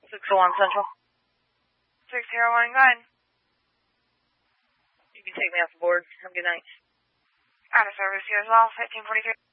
601 Central. 601, go ahead. You can take me off the board. Have a good night. Out of service, you as well, 1543.